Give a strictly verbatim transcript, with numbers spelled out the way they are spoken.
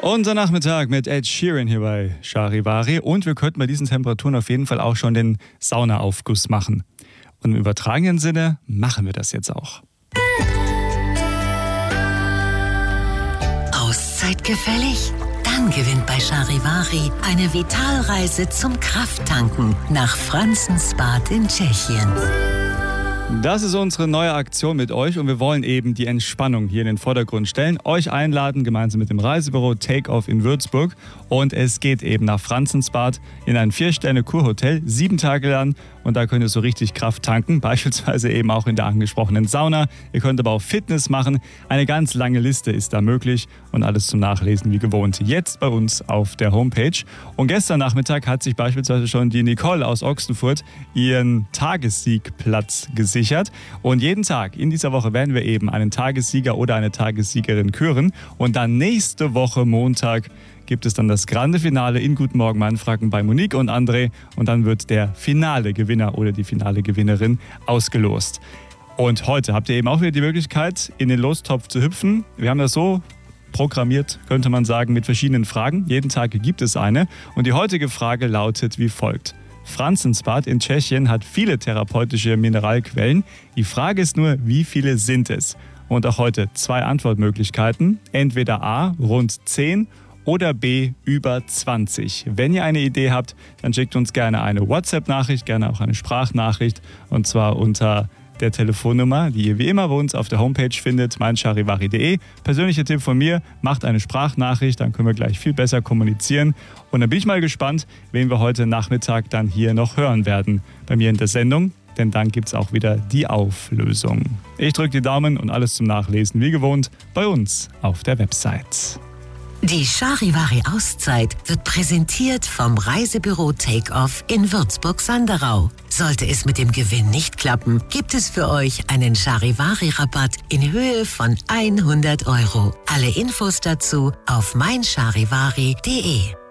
Unser Nachmittag mit Ed Sheeran hier bei Charivari. Und wir könnten bei diesen Temperaturen auf jeden Fall auch schon den Saunaaufguss machen. Und im übertragenen Sinne machen wir das jetzt auch. Auszeit gefällig? Dann gewinnt bei Charivari eine Vitalreise zum Krafttanken nach Franzensbad in Tschechien. Das ist unsere neue Aktion mit euch und wir wollen eben die Entspannung hier in den Vordergrund stellen. Euch einladen, gemeinsam mit dem Reisebüro Take-Off in Würzburg. Und es geht eben nach Franzensbad in ein Vier-Sterne-Kurhotel, sieben Tage lang. Und da könnt ihr so richtig Kraft tanken, beispielsweise eben auch in der angesprochenen Sauna. Ihr könnt aber auch Fitness machen. Eine ganz lange Liste ist da möglich und alles zum Nachlesen wie gewohnt. Jetzt bei uns auf der Homepage. Und gestern Nachmittag hat sich beispielsweise schon die Nicole aus Ochsenfurt ihren Tagessiegplatz gesichert. Und jeden Tag in dieser Woche werden wir eben einen Tagessieger oder eine Tagessiegerin küren. Und dann nächste Woche Montag gibt es dann das grande Finale in Guten Morgen Mannfranken bei Monique und André und dann wird der finale Gewinner oder die finale Gewinnerin ausgelost. Und heute habt ihr eben auch wieder die Möglichkeit, in den Lostopf zu hüpfen. Wir haben das so programmiert, könnte man sagen, mit verschiedenen Fragen. Jeden Tag gibt es eine und die heutige Frage lautet wie folgt. Franzensbad in Tschechien hat viele therapeutische Mineralquellen. Die Frage ist nur, wie viele sind es? Und auch heute zwei Antwortmöglichkeiten. Entweder A, rund zehn oder B, über zwanzig. Wenn ihr eine Idee habt, dann schickt uns gerne eine WhatsApp-Nachricht, gerne auch eine Sprachnachricht und zwar unter der Telefonnummer, die ihr wie immer bei uns auf der Homepage findet, mein charivari punkt de. Persönlicher Tipp von mir, macht eine Sprachnachricht, dann können wir gleich viel besser kommunizieren. Und dann bin ich mal gespannt, wen wir heute Nachmittag dann hier noch hören werden bei mir in der Sendung. Denn dann gibt es auch wieder die Auflösung. Ich drücke die Daumen und alles zum Nachlesen wie gewohnt bei uns auf der Website. Die Charivari-Auszeit wird präsentiert vom Reisebüro Take-Off in Würzburg-Sanderau. Sollte es mit dem Gewinn nicht klappen, gibt es für euch einen Charivari-Rabatt in Höhe von hundert Euro. Alle Infos dazu auf mein charivari punkt de.